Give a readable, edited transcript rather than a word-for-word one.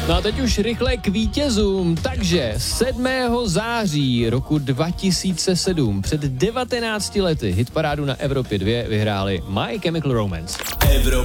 No a teď už rychle k vítězům. Takže 7. září roku 2007, před 19 lety, hitparádu na Evropě 2 vyhráli My Chemical Romance.